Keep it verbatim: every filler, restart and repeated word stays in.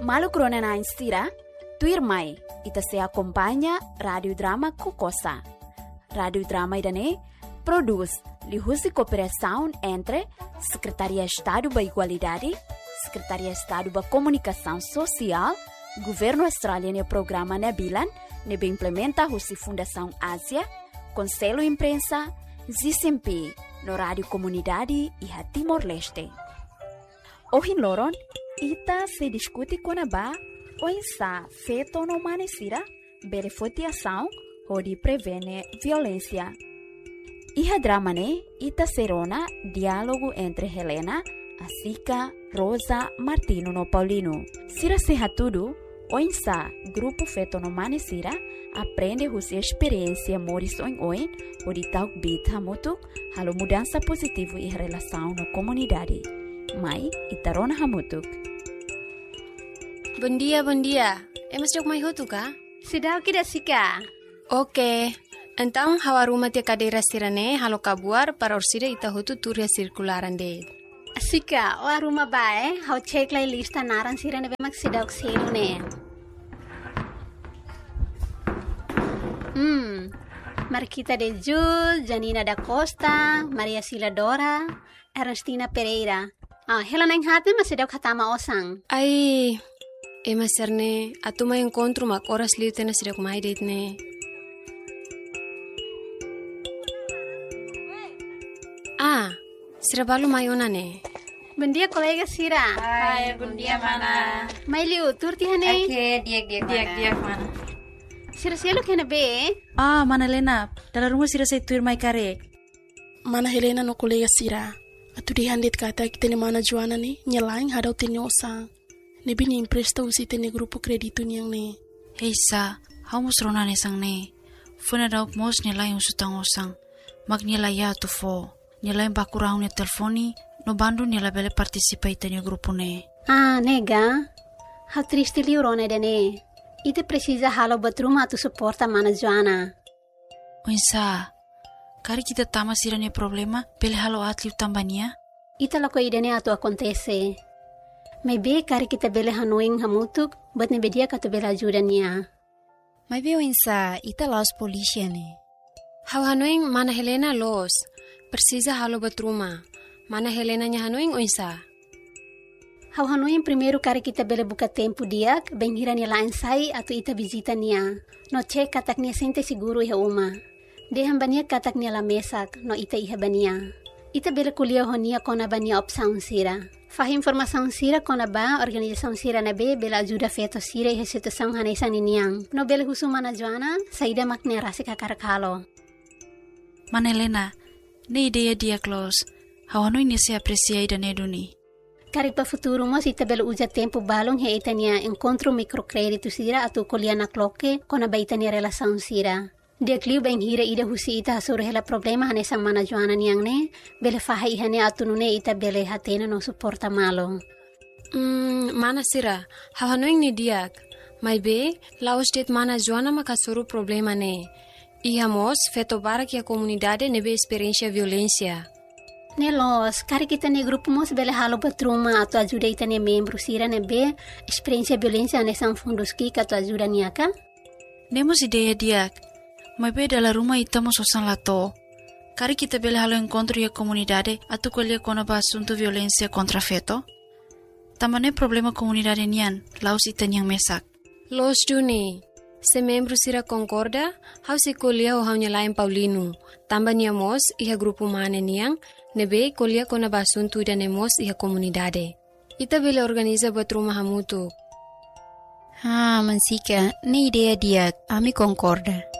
Malu krona na instira, tuir mai, ita se acompanha Radio Drama Kokosa. Radio Drama idane produz lihusi cooperação entre Secretaria de Estado da Igualdade, Secretaria de Estado da Comunicação Social, Governo Australiano e Programa Nebilan, nebe implementa a Fundação Ásia, Conselho Imprensa, Z C M P, no Rádio Comunidade e a Timor-Leste. Hoje, Loron, ita se discute com a ba, o insa feito no manesira, beneficiação, onde prevene violência. E a drama, né, ita serona diálogo entre Helena, Asica, Rosa, Martino no Paulino. Sira serra tudo, o insa grupo feito no manesira, aprende a sua experiência morison oin, onde tal bita muito, halo mudança positiva em relação na comunidade. Mai, itarona hamutuk. Bom dia, bom dia. É mas jog mai hutu ka? Sudah kita sika. Oke. Então, hawa rumah tia cadeira sirane halo kabuar para orsida ita hutu turia circularan de. Sika, o rumah bae, hau cek lai lista naran sirane bemak sidak selu ne. Hmm. Marquita de Jul, Janina da Costa, Maria Sila Dora, Ernestina Pereira. Ah, Helena yang hati masih dak hatama osang. Ai, e maserne, atu mai encontro mak oras liu tena sidak mai date ne. Ah, sira balu mayona ne. Bom dia, colega Sira. Hai, bom dia, mana. Mai liu, turti hane. Oke, diak-diak, diak-diak, mana. Sira sialo kena be. Ah, mana Helena, dalam rumah Sira saya tuir mai karek. Mana Helena no colega Sira. Atu di handit kata kita ni mana Joana ni nyelain hadau tini osang. Nebi ni impresta usi tini grupo kreditu ni yang ni. Hei sa, hau musrona ne sang ne. Funa dauk mos nyelain usutang osang. Mag nyelai ya tu fo. Nyelain bakurang ne telefoni. No bandu nyelai bele partisipa tini grupo ne. Ah, nega. Hau triste liurone de ne. Ite precisa halo batruma tu suporta mana Joana. Oinsa. Kari kita tama sira ne problema, pele halo atliu tambania? Ita lako idene atu acontece. Maybe kari kita bele hanoing hamutuk, but ne bedia katu bela ajuda niya. Maybe oinsa, ita los polícia ne. Hau hanoing mana Helena los, precisa halo batruma. Mana Helena nya hanoing oinsa? Hau hanoing primeiro kari kita bele buka tempo diak, benghira niya lain sai atu ita visita niya. No che katak niya sente siguro iha uma. Dehan bania katak niya la mesak, no ita iha bania. Ita bela kuliah honia kona bania opsaun sira. Fahim informasaun sira kona ba, organizasaun sira na be, bela ajuda feto sira iha situasaun hanesan iniang. No bela husumana Joana, saida makne rasi kakarakalo. Mana Helena, ne ideia dia close. Hawano ini se aprecia ida neduni. Karipa futuro mo ita bela uja tempo balong he ita niya encontro microcredito sira atu kuliah na kloke kona ba ita niya relasaun sira. Dia kliu bang hira ida husi ita hasuro hela problema hane sang mana Joana niyang ne, bele faha ihane atunune ita bele hatena no suporta malo. Hmm, mana sira, hawanoing ni diak. Mai be, laos det mana Joana makasuru problema ne. Ihamos, feto barak ya komunidade nebe experiência violência. Ne los, kari kita ne grupo mos bele halo batruma atu ajuda ita ne membro sira nebe experiência violência hane sang fundos ki atu ajuda niyaka? Nemos ideia diak. Mai be dalam rumah ita mo sosan lato. Kari kita bele halo encontro ya comunidade atu kuliah kona ba asunto violência contra feto. Tamane problema comunidade nian, laos ita niyang mesak. Los duni, se membro sira concorda, hau se kuliah o hau nyalain Paulino. Tamba niamos iha grupo mane niyang, nebe kuliah kona ba asunto ida nemos iha comunidade. Ita bele organiza buat rumah hamutu. Ah, mansika, ne idea dia, ami concorda.